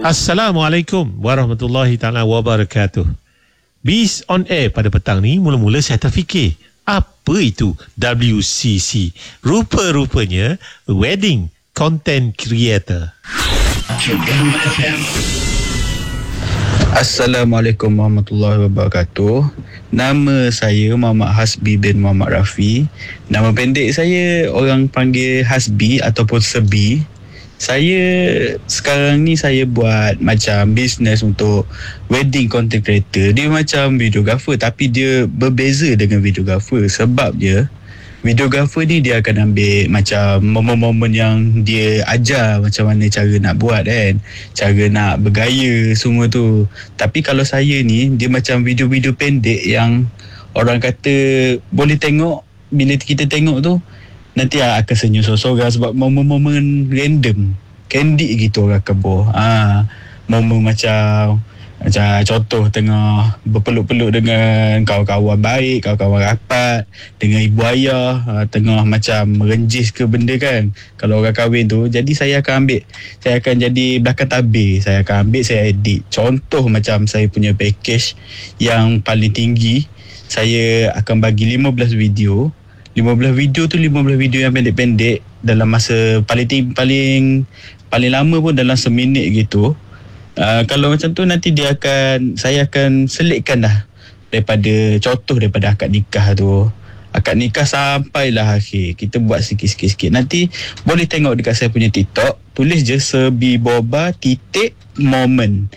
Assalamualaikum warahmatullahi taala wabarakatuh. Bis on air pada petang ni, mula-mula saya terfikir, apa itu WCC? Rupa-rupanya Wedding Content Creator. Assalamualaikum warahmatullahi wabarakatuh. Nama saya Muhammad Hasbi bin Muhammad Rafi. Nama pendek saya orang panggil Hasbi ataupun Sebi. Sekarang ni saya buat macam business untuk wedding content creator. Dia macam videographer tapi dia berbeza dengan videographer. Sebab dia videographer ni dia akan ambil macam momen-momen yang dia ajar macam mana cara nak buat kan, cara nak bergaya semua tu. Tapi kalau saya ni dia macam video-video pendek yang orang kata boleh tengok, bila kita tengok tu nanti akan senyum sorang sebab momen-momen random, candid gitu orang kebo. Momen macam contoh tengah berpeluk-peluk dengan kawan-kawan baik, kawan-kawan rapat, dengan ibu ayah, tengah macam merenjis ke benda kan, kalau orang kahwin tu. Jadi saya akan jadi belakang tabir. Saya akan ambil, saya edit. Contoh macam saya punya package yang paling tinggi, saya akan bagi 15 video. 15 video tu 15 video yang pendek-pendek dalam masa paling lama pun dalam seminit gitu. Kalau macam tu nanti saya akan selitkan dah daripada akad nikah tu. Akad nikah sampailah akhir, kita buat sikit-sikit. Nanti boleh tengok dekat saya punya TikTok, tulis je sebiboba.moment,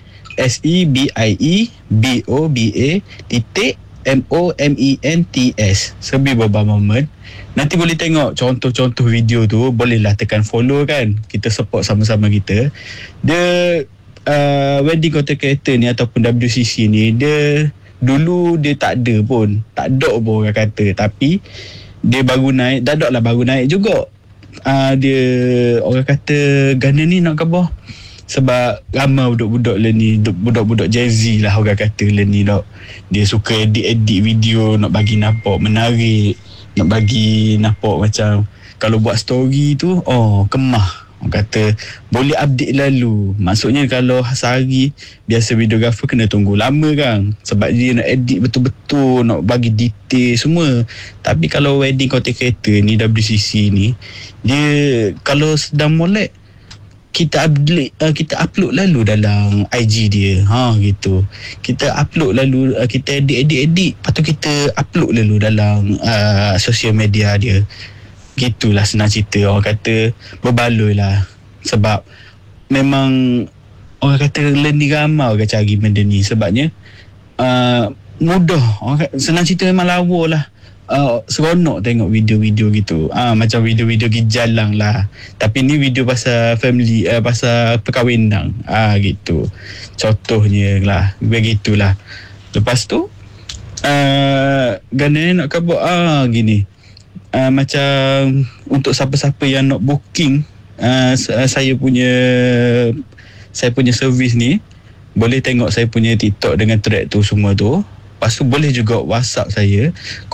SEBIEBOBA.moments, Sebiboba Moment. Nanti boleh tengok contoh-contoh video tu. Bolehlah tekan follow kan, kita support sama-sama kita. Dia wedding content creator ni ataupun WCC ni, dia dulu dia tak ada pun orang kata, tapi dia baru naik juga. Dia orang kata Ghana ni nak khabar sebab ramai budak-budak lah ni, budak-budak Gen Z lah orang kata lah ni dok. Dia suka edit video, nak bagi nampak menarik, nak bagi nampak macam kalau buat story tu kemah. Orang kata boleh update lalu. Maksudnya kalau sehari, biasa videographer kena tunggu lama kan, sebab dia nak edit betul-betul, nak bagi detail semua. Tapi kalau wedding content creator ni, WCC ni, dia kalau sedang molek, kita upload lalu dalam IG dia. Gitu. Kita upload lalu, kita edit, lepas tu kita upload lalu dalam sosial media dia. Gitulah senang cerita. Orang kata berbaloi lah. Sebab memang orang kata learning ramai orang cari benda ni. Sebabnya mudah. Senang cerita memang lawa lah. Seronok tengok video-video gitu. Macam video-video pergi jalan lah. Tapi ni video pasal family, pasal perkahwinan. Gitu. Contohnya lah. Begitulah. Lepas tu Ghana nak khabar gini. Macam untuk siapa-siapa yang nak booking saya punya servis ni, boleh tengok saya punya TikTok dengan thread tu semua tu. Lepas tu boleh juga WhatsApp saya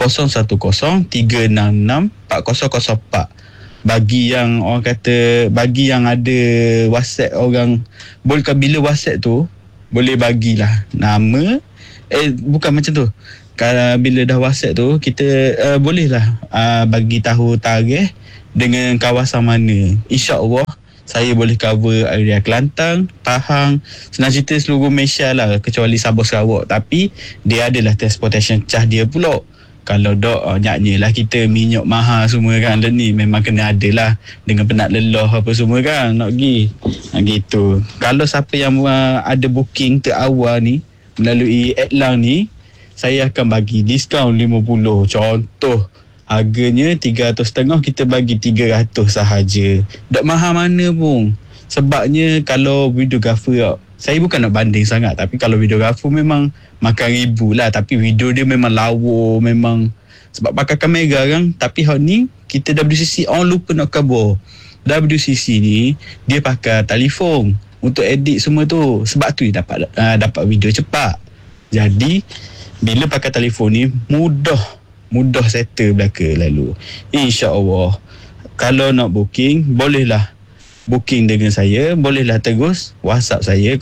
0113664004. Bagi yang orang kata, bagi yang ada WhatsApp orang, boleh bila WhatsApp tu boleh bagilah nama, bukan macam tu. Kalau bila dah WhatsApp tu, kita bolehlah bagi tahu tarikh dengan kawasan mana. InsyaAllah saya boleh cover area Kelantan, Pahang, senang cerita seluruh Malaysia lah, kecuali Sabah Sarawak. Tapi dia adalah transportation charge dia pula. Kalau nyanyilah kita minyak mahal semua kan, ni memang kena ada lah, dengan penat lelah apa semua kan nak pergi. Gitu. Kalau siapa yang ada booking terawal ni melalui Adlang ni, saya akan bagi diskaun 50. Contoh harganya 350, kita bagi 300 sahaja. Tak mahal mana pun. Sebabnya kalau videographer, saya bukan nak banding sangat, tapi kalau videographer memang makan ribu lah. Tapi video dia memang lawa, memang sebab pakai kamera kan. Tapi hal ni kita WCC lupa nak khabar. WCC ni dia pakai telefon untuk edit semua tu. Sebab tu dia dapat video cepat. Jadi bila pakai telefon ni mudah settle belaka lalu. InsyaAllah kalau nak booking bolehlah booking dengan saya, bolehlah terus WhatsApp saya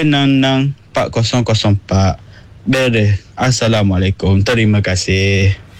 010 366 4004. Beres. Assalamualaikum. Terima kasih.